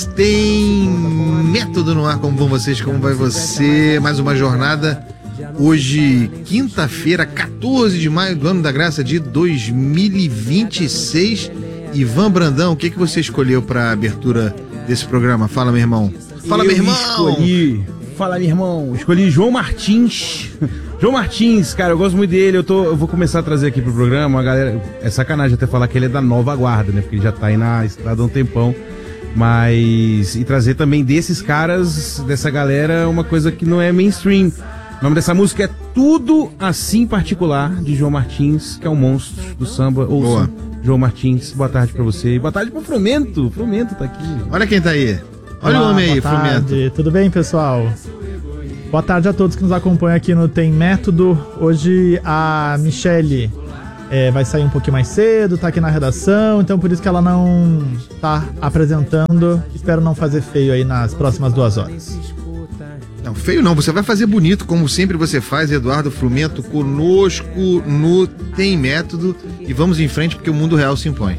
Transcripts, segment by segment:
Tem Método no ar, como vão vocês, como vai você? Mais uma jornada, hoje quinta-feira, 14 de maio do ano da graça de 2026. Ivan Brandão, o que você escolheu para a abertura desse programa? Fala, meu irmão. Fala, meu irmão. Fala, meu irmão. Escolhi João Martins. João Martins, cara, eu gosto muito dele. Eu vou começar a trazer aqui pro programa, a galera. É sacanagem até falar que ele é da nova guarda, né? Porque ele já tá aí na estrada há um tempão. Mas. E trazer também desses caras, dessa galera, uma coisa que não é mainstream. O nome dessa música é Tudo Assim Particular, de João Martins, que é um monstro do samba. Ouça, João Martins, boa tarde pra você. E boa tarde pro Frumento. Frumento tá aqui. Olha quem tá aí. Olha o homem aí, Frumento. Tudo bem, pessoal? Boa tarde a todos que nos acompanham aqui no Tem Método. Hoje a Michele vai sair um pouquinho mais cedo, tá aqui na redação, então por isso que ela não tá apresentando. Espero não fazer feio aí nas próximas 2 horas. Não, feio não, você vai fazer bonito, como sempre você faz, Eduardo Frumento, conosco no Tem Método. E vamos em frente porque o mundo real se impõe.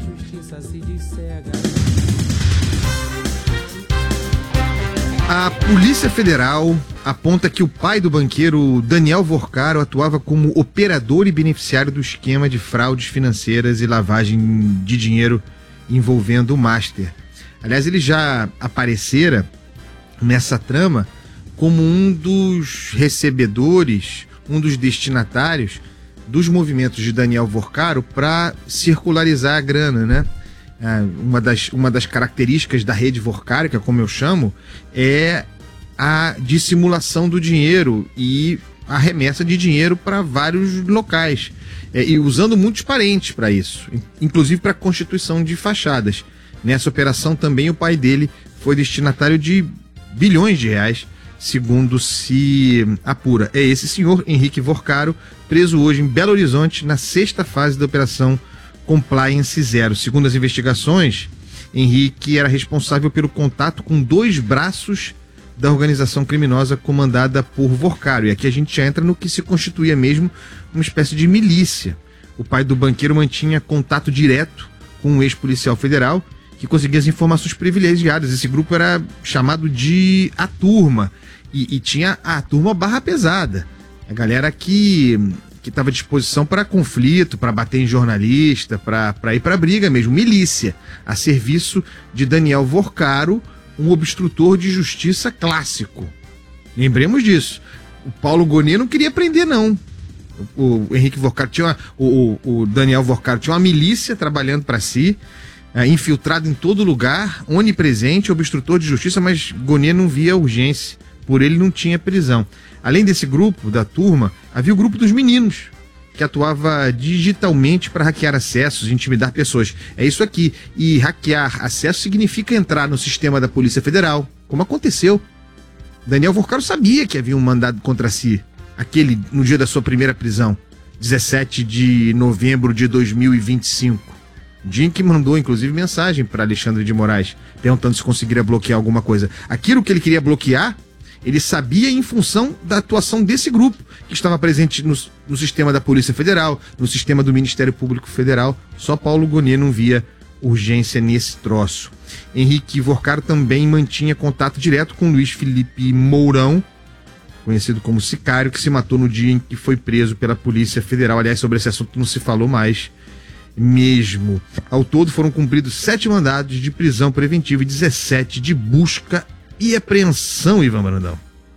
A Polícia Federal aponta que o pai do banqueiro Daniel Vorcaro atuava como operador e beneficiário do esquema de fraudes financeiras e lavagem de dinheiro envolvendo o Master. Aliás, ele já aparecera nessa trama como um dos recebedores, um dos destinatários dos movimentos de Daniel Vorcaro para circularizar a grana, né? Uma das características da rede Vorcaro, que é como eu chamo, é a dissimulação do dinheiro e a remessa de dinheiro para vários locais, e usando muitos parentes para isso, inclusive para a constituição de fachadas. Nessa operação também o pai dele foi destinatário de bilhões de reais, segundo se apura. É esse senhor, Henrique Vorcaro, preso hoje em Belo Horizonte na 6ª fase da operação Compliance Zero. Segundo as investigações, Henrique era responsável pelo contato com 2 braços da organização criminosa comandada por Vorcaro. E aqui a gente já entra no que se constituía mesmo uma espécie de milícia. O pai do banqueiro mantinha contato direto com um ex-policial federal que conseguia as informações privilegiadas. Esse grupo era chamado de A Turma. E tinha a Turma Barra Pesada. A galera que estava à disposição para conflito, para bater em jornalista, para ir para briga mesmo, milícia, a serviço de Daniel Vorcaro, um obstrutor de justiça clássico. Lembremos disso. O Paulo Gonet não queria prender, não. O Henrique Vorcaro tinha o Daniel Vorcaro tinha uma milícia trabalhando para si, infiltrado em todo lugar, onipresente, obstrutor de justiça, mas Gonet não via urgência. Por ele não tinha prisão. Além desse grupo, da Turma, havia o grupo dos meninos, que atuava digitalmente para hackear acessos, intimidar pessoas. É isso aqui. E hackear acesso significa entrar no sistema da Polícia Federal, como aconteceu. Daniel Vorcaro sabia que havia um mandado contra si, aquele no dia da sua primeira prisão, 17 de novembro de 2025. Dia em que mandou, inclusive, mensagem para Alexandre de Moraes, perguntando se conseguiria bloquear alguma coisa. Aquilo que ele queria bloquear, ele sabia em função da atuação desse grupo, que estava presente no sistema da Polícia Federal, no sistema do Ministério Público Federal. Só Paulo Gonet não via urgência nesse troço. Henrique Vorcaro também mantinha contato direto com Luiz Felipe Mourão, conhecido como Sicário, que se matou no dia em que foi preso pela Polícia Federal. Aliás, sobre esse assunto não se falou mais mesmo. Ao todo foram cumpridos 7 mandados de prisão preventiva e 17 de busca e apreensão, Ivan Brandão.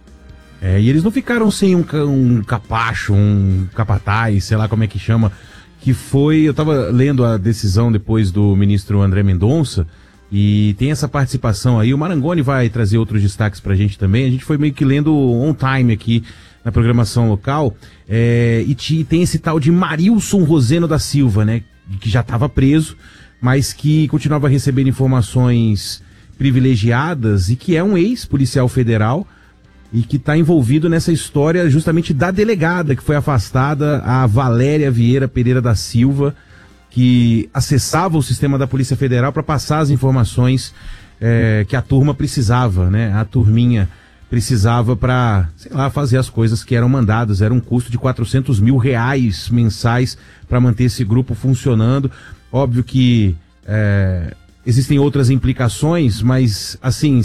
E eles não ficaram sem um capacho, um capataz, sei lá como é que chama, que foi... Eu tava lendo a decisão depois do ministro André Mendonça, e tem essa participação aí. O Marangoni vai trazer outros destaques pra gente também. A gente foi meio que lendo on time aqui na programação local, e tem esse tal de Marilson Roseno da Silva, né, que já estava preso, mas que continuava recebendo informações privilegiadas e que é um ex-policial federal e que está envolvido nessa história justamente da delegada que foi afastada, a Valéria Vieira Pereira da Silva, que acessava o sistema da Polícia Federal para passar as informações que a turma precisava, né? A turminha precisava para, sei lá, fazer as coisas que eram mandadas. Era um custo de R$400 mil mensais para manter esse grupo funcionando. Óbvio que existem outras implicações, mas assim,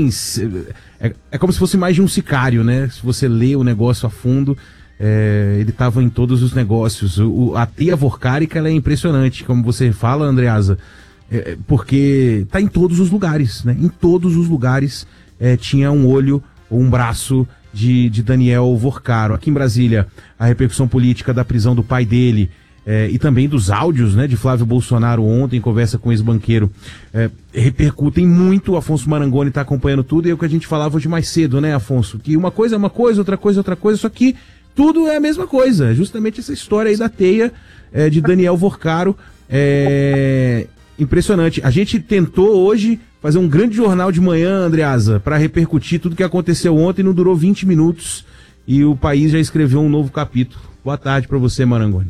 é como se fosse mais de um sicário, né? Se você lê o negócio a fundo, ele estava em todos os negócios. A teia vorkárica, ela é impressionante, como você fala, Andreasa, porque tá em todos os lugares, né? Em todos os lugares tinha um olho ou um braço de Daniel Vorcaro. Aqui em Brasília, a repercussão política da prisão do pai dele, e também dos áudios, né, de Flávio Bolsonaro ontem, em conversa com o ex-banqueiro, repercutem muito. Afonso Marangoni está acompanhando tudo, e é o que a gente falava hoje mais cedo, né, Afonso? Que uma coisa é uma coisa, outra coisa é outra coisa, só que tudo é a mesma coisa. Justamente essa história aí da teia de Daniel Vorcaro. Impressionante. A gente tentou hoje fazer um grande jornal de manhã, Andreasa, para repercutir tudo que aconteceu ontem, não durou 20 minutos, e o país já escreveu um novo capítulo. Boa tarde para você, Marangoni.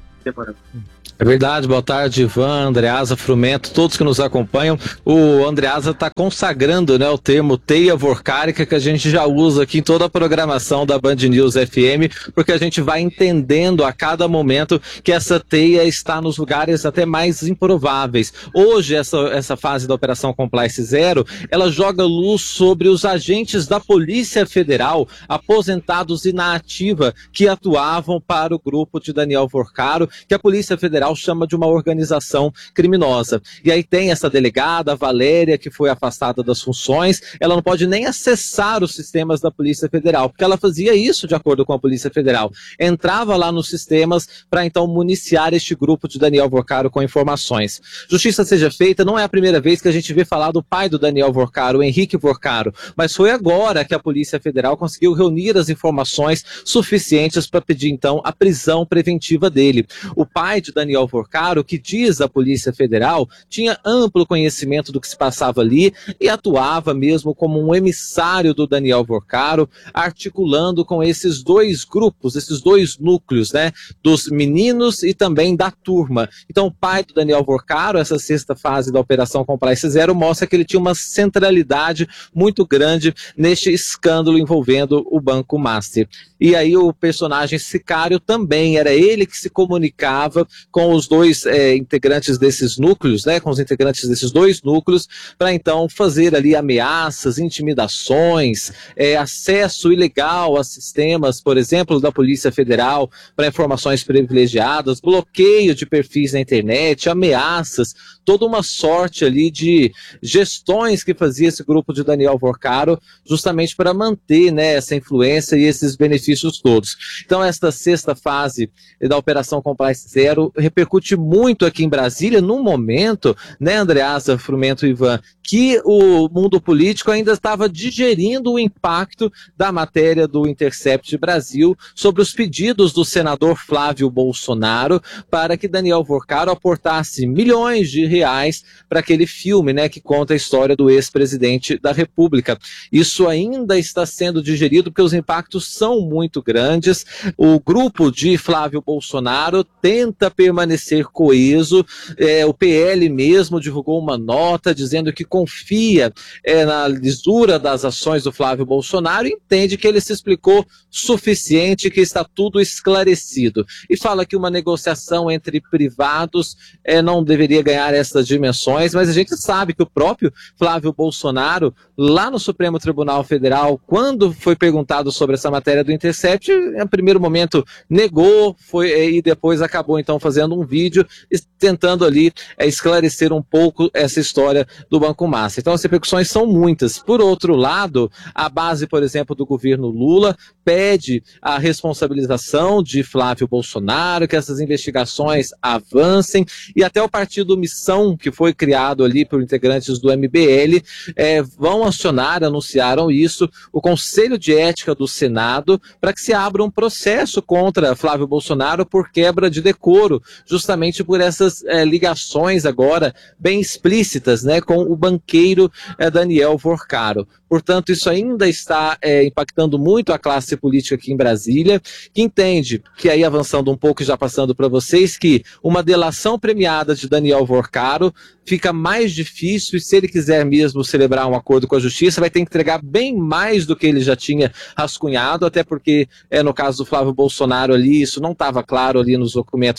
É verdade, boa tarde, Ivan, Andreasa, Frumento, todos que nos acompanham. O Andreasa está consagrando, né, o termo teia vorkárica, que a gente já usa aqui em toda a programação da Band News FM, porque a gente vai entendendo a cada momento que essa teia está nos lugares até mais improváveis. Hoje, essa fase da Operação Compliance Zero, ela joga luz sobre os agentes da Polícia Federal, aposentados e na ativa, que atuavam para o grupo de Daniel Vorcaro, que a Polícia Federal chama de uma organização criminosa. E aí tem essa delegada, a Valéria, que foi afastada das funções. Ela não pode nem acessar os sistemas da Polícia Federal, porque ela fazia isso de acordo com a Polícia Federal. Entrava lá nos sistemas para então municiar este grupo de Daniel Vorcaro com informações. Justiça seja feita, não é a primeira vez que a gente vê falar do pai do Daniel Vorcaro, o Henrique Vorcaro, mas foi agora que a Polícia Federal conseguiu reunir as informações suficientes para pedir então a prisão preventiva dele. O pai de Daniel Vorcaro, que diz a Polícia Federal, tinha amplo conhecimento do que se passava ali e atuava mesmo como um emissário do Daniel Vorcaro, articulando com esses dois grupos, esses dois núcleos, né, dos meninos e também da turma. Então o pai do Daniel Vorcaro, essa sexta fase da Operação Compliance Zero, mostra que ele tinha uma centralidade muito grande neste escândalo envolvendo o Banco Master. E aí o personagem sicário também, era ele que se comunicava com os dois integrantes desses núcleos, né, com os integrantes desses dois núcleos, para então fazer ali ameaças, intimidações, acesso ilegal a sistemas, por exemplo, da Polícia Federal, para informações privilegiadas, bloqueio de perfis na internet, ameaças, toda uma sorte ali de gestões que fazia esse grupo de Daniel Vorcaro, justamente para manter, né, essa influência e esses benefícios todos. Então esta sexta fase da Operação Compliance Zero repercute muito aqui em Brasília, num momento, né, Andreasa, Frumento e Ivan, que o mundo político ainda estava digerindo o impacto da matéria do Intercept Brasil sobre os pedidos do senador Flávio Bolsonaro para que Daniel Vorcaro aportasse milhões de reais para aquele filme, né, que conta a história do ex-presidente da República. Isso ainda está sendo digerido porque os impactos são muito grandes. O grupo de Flávio Bolsonaro tenta permanecer coeso. O PL mesmo divulgou uma nota dizendo que confia na lisura das ações do Flávio Bolsonaro e entende que ele se explicou suficiente, que está tudo esclarecido. E fala que uma negociação entre privados não deveria ganhar essas dimensões, mas a gente sabe que o próprio Flávio Bolsonaro, lá no Supremo Tribunal Federal, quando foi perguntado sobre essa matéria do Intercept, em primeiro momento negou, e depois acabou então fazendo um vídeo tentando ali esclarecer um pouco essa história do Banco Master. Então as repercussões são muitas. Por outro lado, a base, por exemplo, do governo Lula pede a responsabilização de Flávio Bolsonaro, que essas investigações avancem, e até o partido Missão, que foi criado ali por integrantes do MBL, vão acionar, anunciaram isso, o Conselho de Ética do Senado, para que se abra um processo contra Flávio Bolsonaro por quebra de decoro, justamente por essas ligações agora bem explícitas, né, com o banqueiro Daniel Vorcaro. Portanto, isso ainda está impactando muito a classe política aqui em Brasília, que entende que aí, avançando um pouco e já passando para vocês, que uma delação premiada de Daniel Vorcaro fica mais difícil, e se ele quiser mesmo celebrar um acordo com a justiça, vai ter que entregar bem mais do que ele já tinha rascunhado, até porque no caso do Flávio Bolsonaro ali, isso não estava claro ali nos documentos que ele tinha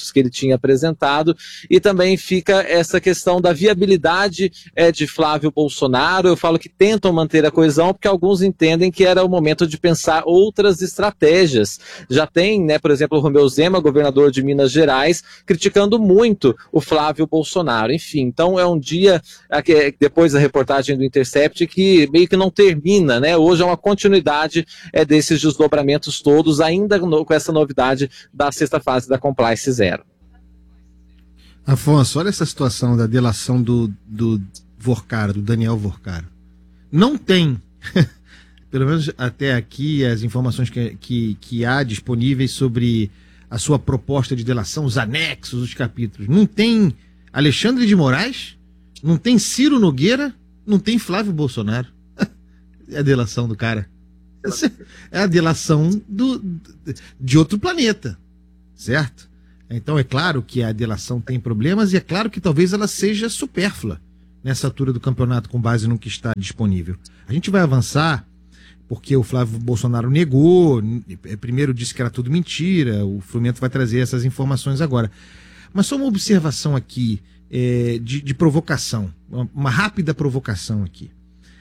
tinha apresentado, e também fica essa questão da viabilidade de Flávio Bolsonaro. Eu falo que tentam manter a coesão porque alguns entendem que era o momento de pensar outras estratégias. Já tem, né, por exemplo, o Romeu Zema, governador de Minas Gerais, criticando muito o Flávio Bolsonaro. Enfim, então é um dia, depois da reportagem do Intercept, que meio que não termina, né? Hoje é uma continuidade desses desdobramentos todos, ainda com essa novidade da sexta fase da Compliance Zero. Afonso, olha essa situação da delação do Vorcaro, do Daniel Vorcaro. Não tem, pelo menos até aqui, as informações que há disponíveis sobre a sua proposta de delação, os anexos, os capítulos. Não tem Alexandre de Moraes, não tem Ciro Nogueira, não tem Flávio Bolsonaro. É a delação do cara. É a delação de outro planeta, certo? Então é claro que a delação tem problemas e é claro que talvez ela seja supérflua nessa altura do campeonato com base no que está disponível. A gente vai avançar porque o Flávio Bolsonaro negou, primeiro disse que era tudo mentira, o Frumento vai trazer essas informações agora. Mas só uma observação aqui de provocação, uma rápida provocação aqui.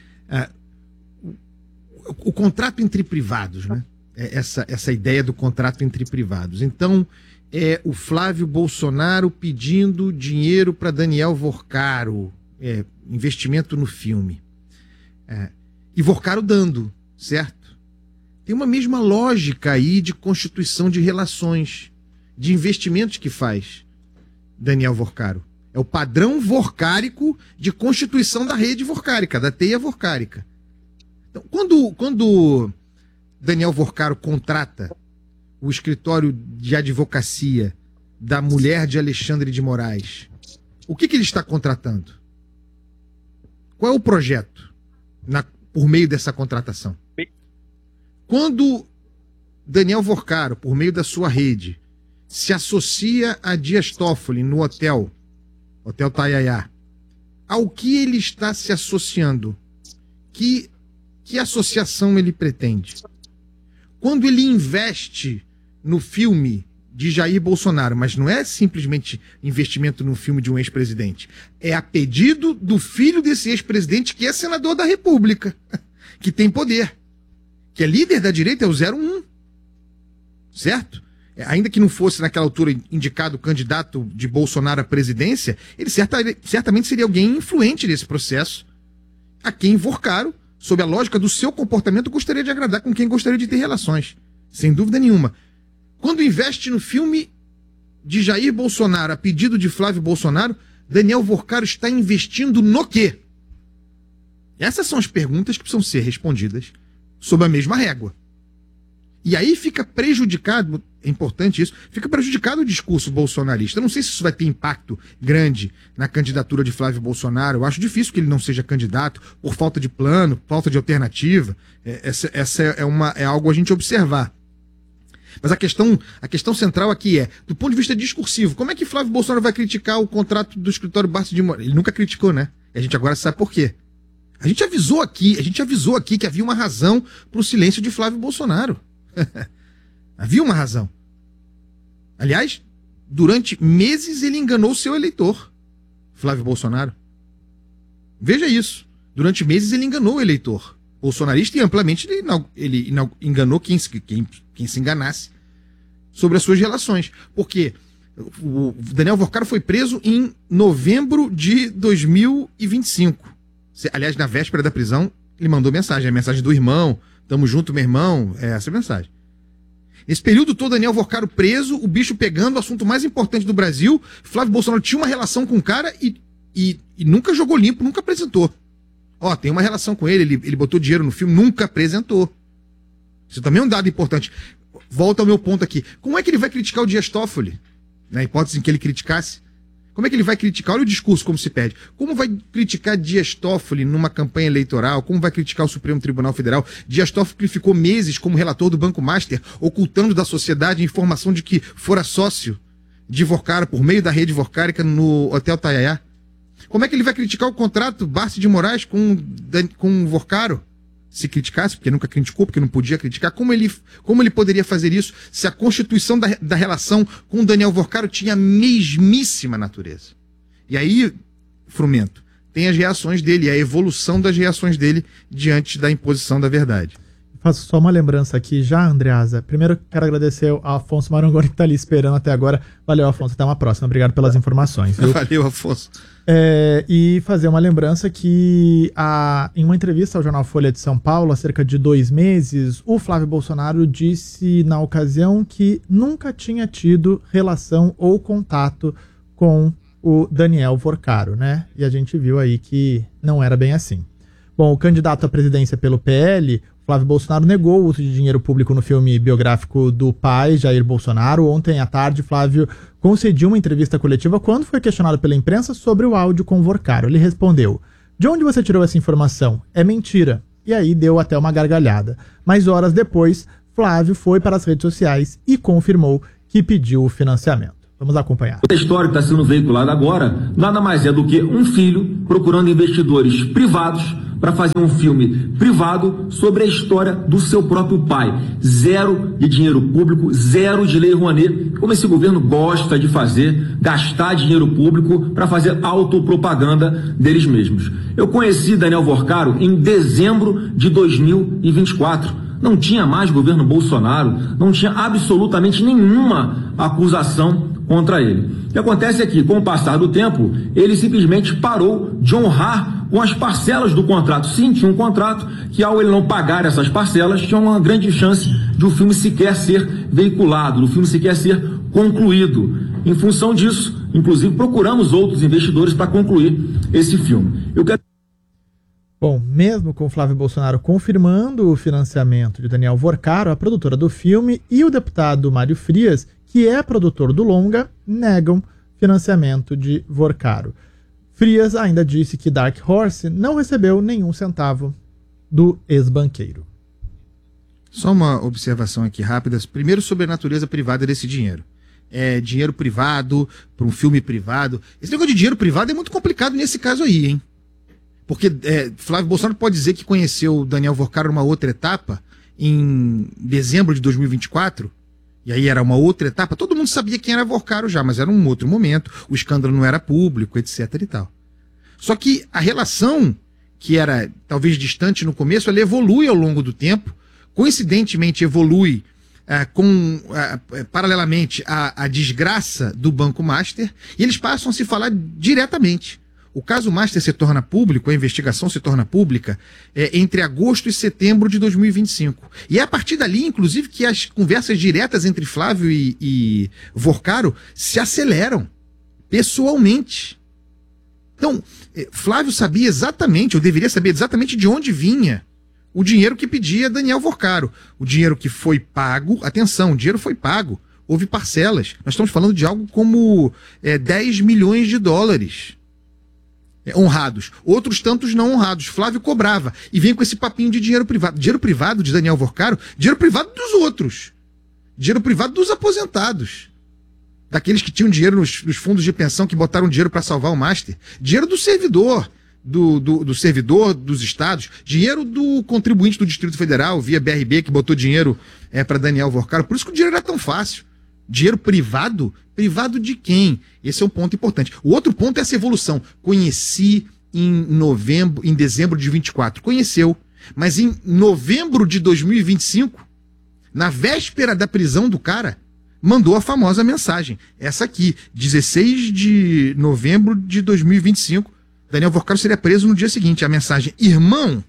O contrato entre privados, né? Essa ideia do contrato entre privados. Então, o Flávio Bolsonaro pedindo dinheiro para Daniel Vorcaro, investimento no filme. E Vorcaro dando, certo? Tem uma mesma lógica aí de constituição de relações, de investimentos que faz Daniel Vorcaro. É o padrão vorcárico de constituição da rede vorcárica, da teia vorcárica. Então, quando Daniel Vorcaro contrata o escritório de advocacia da mulher de Alexandre de Moraes, o que ele está contratando? Qual é o projeto por meio dessa contratação? Quando Daniel Vorcaro, por meio da sua rede, se associa a Dias Toffoli no Hotel Taiaiá, ao que ele está se associando? Que associação ele pretende? Quando ele investe no filme de Jair Bolsonaro, mas não é simplesmente investimento no filme de um ex-presidente, é a pedido do filho desse ex-presidente, que é senador da República, que tem poder, que é líder da direita, é o 01, certo? Ainda que não fosse naquela altura indicado candidato de Bolsonaro à presidência, ele certamente seria alguém influente nesse processo, a quem Vorcaro, sob a lógica do seu comportamento, gostaria de agradar, com quem gostaria de ter relações, sem dúvida nenhuma. Quando investe no filme de Jair Bolsonaro, a pedido de Flávio Bolsonaro, Daniel Vorcaro está investindo no quê? Essas são as perguntas que precisam ser respondidas sob a mesma régua. E aí fica prejudicado, é importante isso, fica prejudicado o discurso bolsonarista. Eu não sei se isso vai ter impacto grande na candidatura de Flávio Bolsonaro. Eu acho difícil que ele não seja candidato por falta de plano, falta de alternativa. Essa é algo a gente observar. Mas a questão central aqui do ponto de vista discursivo, como é que Flávio Bolsonaro vai criticar o contrato do escritório Barça de Moraes? Ele nunca criticou, né? E a gente agora sabe por quê. A gente avisou aqui que havia uma razão para o silêncio de Flávio Bolsonaro. Havia uma razão. Aliás, durante meses ele enganou o seu eleitor, Flávio Bolsonaro. Veja isso. Durante meses ele enganou o eleitor bolsonarista e amplamente ele enganou quem se enganasse sobre as suas relações. Porque o Daniel Vorcaro foi preso em novembro de 2025. Aliás, na véspera da prisão, ele mandou mensagem. A mensagem do irmão: tamo junto, meu irmão. É essa a mensagem. Nesse período todo, Daniel Vorcaro preso, o bicho pegando, o assunto mais importante do Brasil. Flávio Bolsonaro tinha uma relação com o cara e nunca jogou limpo, nunca apresentou. Tem uma relação com ele botou dinheiro no filme, nunca apresentou. Isso também é um dado importante. Volta ao meu ponto aqui. Como é que ele vai criticar o Dias Toffoli? Na hipótese em que ele criticasse. Como é que ele vai criticar? Olha o discurso como se perde. Como vai criticar Dias Toffoli numa campanha eleitoral? Como vai criticar o Supremo Tribunal Federal? Dias Toffoli ficou meses como relator do Banco Master, ocultando da sociedade a informação de que fora sócio de Vorcaro por meio da rede vorcárica no Hotel Taiaiá. Como é que ele vai criticar o contrato Barça de Moraes com Vorcaro, se criticasse, porque nunca criticou, porque não podia criticar, como ele poderia fazer isso se a constituição da relação com o Daniel Vorcaro tinha a mesmíssima natureza? E aí, Frumento, tem as reações dele, a evolução das reações dele diante da imposição da verdade. Faço só uma lembrança aqui já, Andreasa. Primeiro, quero agradecer ao Afonso Marangoni, que está ali esperando até agora. Valeu, Afonso. Até uma próxima. Obrigado pelas informações. Viu? Valeu, Afonso. E fazer uma lembrança que em uma entrevista ao jornal Folha de São Paulo, há cerca de 2 meses, o Flávio Bolsonaro disse na ocasião que nunca tinha tido relação ou contato com o Daniel Vorcaro, né? E a gente viu aí que não era bem assim. Bom, o candidato à presidência pelo PL, Flávio Bolsonaro, negou o uso de dinheiro público no filme biográfico do pai, Jair Bolsonaro. Ontem à tarde, Flávio concediu uma entrevista coletiva quando foi questionado pela imprensa sobre o áudio com Vorcaro. Ele respondeu: "De onde você tirou essa informação? É mentira." E aí deu até uma gargalhada. Mas horas depois, Flávio foi para as redes sociais e confirmou que pediu o financiamento. Vamos acompanhar. A história que está sendo veiculada agora nada mais é do que um filho procurando investidores privados para fazer um filme privado sobre a história do seu próprio pai. Zero de dinheiro público, zero de lei Rouanet, como esse governo gosta de fazer, gastar dinheiro público para fazer autopropaganda deles mesmos. Eu conheci Daniel Vorcaro em dezembro de 2024. Não tinha mais governo Bolsonaro, não tinha absolutamente nenhuma acusação contra ele. O que acontece é que, com o passar do tempo, ele simplesmente parou de honrar com as parcelas do contrato. Sim, tinha um contrato que, ao ele não pagar essas parcelas, tinha uma grande chance de o filme sequer ser veiculado, do filme sequer ser concluído. Em função disso, inclusive, procuramos outros investidores para concluir esse filme. Bom, mesmo com Flávio Bolsonaro confirmando o financiamento de Daniel Vorcaro, a produtora do filme e o deputado Mário Frias, que é produtor do longa, negam financiamento de Vorcaro. Frias ainda disse que Dark Horse não recebeu nenhum centavo do ex-banqueiro. Só uma observação aqui rápida. Primeiro, sobre a natureza privada desse dinheiro. É dinheiro privado, para um filme privado. Esse negócio de dinheiro privado é muito complicado nesse caso aí, hein? Porque Flávio Bolsonaro pode dizer que conheceu o Daniel Vorcaro numa outra etapa, em dezembro de 2024, e aí era uma outra etapa. Todo mundo sabia quem era Vorcaro já, mas era um outro momento, o escândalo não era público, etc e tal. Só que a relação, que era talvez distante no começo, ela evolui ao longo do tempo, coincidentemente evolui paralelamente à desgraça do Banco Master, e eles passam a se falar diretamente. O caso Master se torna público, a investigação se torna pública entre agosto e setembro de 2025. E é a partir dali, inclusive, que as conversas diretas entre Flávio e Vorcaro se aceleram pessoalmente. Então, Flávio sabia exatamente, ou deveria saber exatamente de onde vinha o dinheiro que pedia Daniel Vorcaro. O dinheiro que foi pago, atenção, o dinheiro foi pago, houve parcelas. Nós estamos falando de algo como 10 milhões de dólares. Honrados, outros tantos não honrados. Flávio cobrava e vem com esse papinho de dinheiro privado. Dinheiro privado de Daniel Vorcaro, dinheiro privado dos outros, dinheiro privado dos aposentados, daqueles que tinham dinheiro nos fundos de pensão, que botaram dinheiro para salvar o Master, dinheiro do servidor, do servidor dos estados, dinheiro do contribuinte do Distrito Federal via BRB, que botou dinheiro para Daniel Vorcaro. Por isso que o dinheiro era tão fácil. Dinheiro privado? Privado de quem? Esse é um ponto importante. O outro ponto é essa evolução. Conheci em dezembro de 24. Conheceu. Mas em novembro de 2025, na véspera da prisão do cara, mandou a famosa mensagem. Essa aqui, 16 de novembro de 2025. Daniel Vorcaro seria preso no dia seguinte. A mensagem: irmão,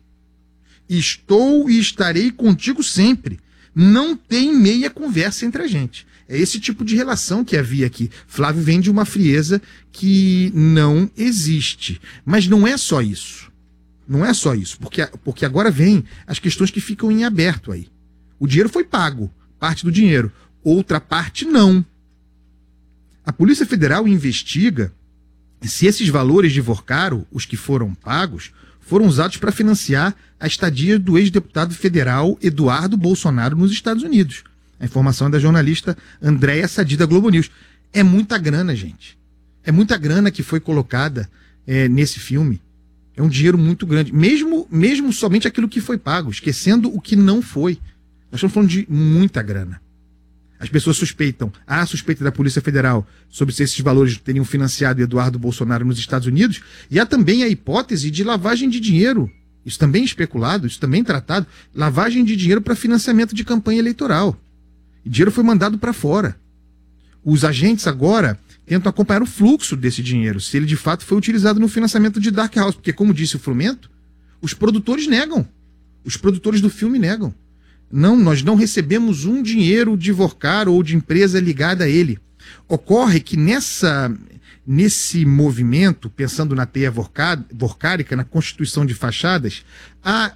estou e estarei contigo sempre. Não tem meia conversa entre a gente. É esse tipo de relação que havia aqui. Flávio vem de uma frieza que não existe. Mas não é só isso. Não é só isso. Porque agora vem as questões que ficam em aberto aí. O dinheiro foi pago, parte do dinheiro. Outra parte não. A Polícia Federal investiga se esses valores de Vorcaro, os que foram pagos, foram usados para financiar a estadia do ex-deputado federal Eduardo Bolsonaro nos Estados Unidos. A informação é da jornalista Andréa Sadi, da Globo News. É muita grana, gente. É muita grana que foi colocada nesse filme. É um dinheiro muito grande, mesmo somente aquilo que foi pago, esquecendo o que não foi. Nós estamos falando de muita grana. As pessoas suspeitam, há suspeita da Polícia Federal sobre se esses valores teriam financiado Eduardo Bolsonaro nos Estados Unidos, e há também a hipótese de lavagem de dinheiro. Isso também é especulado, isso também é tratado, lavagem de dinheiro para financiamento de campanha eleitoral. E dinheiro foi mandado para fora. Os agentes agora tentam acompanhar o fluxo desse dinheiro, se ele de fato foi utilizado no financiamento de Dark House, porque, como disse o Frumento, os produtores negam. Os produtores do filme negam. Não, nós não recebemos um dinheiro de Vorcaro ou de empresa ligada a ele. Ocorre que nesse movimento, pensando na teia vorcárica, na constituição de fachadas, há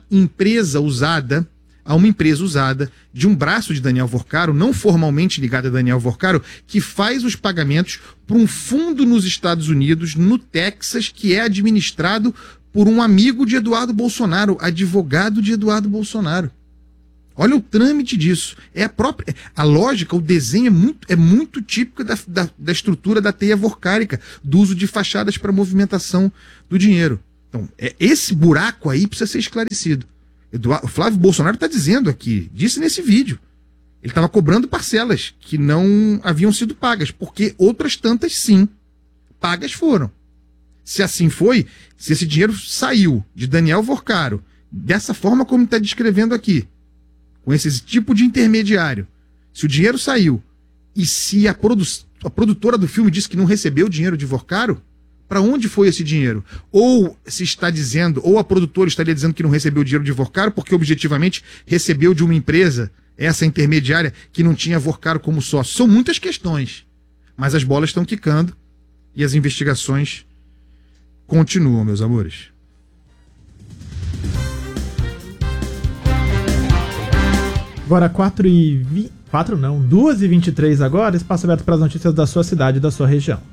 uma empresa usada de um braço de Daniel Vorcaro, não formalmente ligada a Daniel Vorcaro, que faz os pagamentos para um fundo nos Estados Unidos, no Texas, que é administrado por um amigo de Eduardo Bolsonaro, advogado de Eduardo Bolsonaro. Olha o trâmite disso. A lógica, o desenho é muito típico da estrutura da teia vorcárica, do uso de fachadas para movimentação do dinheiro. Então, esse buraco aí precisa ser esclarecido. O Flávio Bolsonaro está dizendo aqui, disse nesse vídeo, ele estava cobrando parcelas que não haviam sido pagas, porque outras tantas, sim, pagas foram. Se assim foi, se esse dinheiro saiu de Daniel Vorcaro, dessa forma como está descrevendo aqui, com esse tipo de intermediário, se o dinheiro saiu e se a produtora do filme disse que não recebeu o dinheiro de Vorcaro, para onde foi esse dinheiro? Ou se está dizendo, ou a produtora estaria dizendo que não recebeu o dinheiro de Vorcaro porque objetivamente recebeu de uma empresa, essa intermediária, que não tinha Vorcaro como sócio. São muitas questões, mas as bolas estão quicando e as investigações continuam, meus amores. Agora 2h23 agora, espaço aberto para as notícias da sua cidade e da sua região.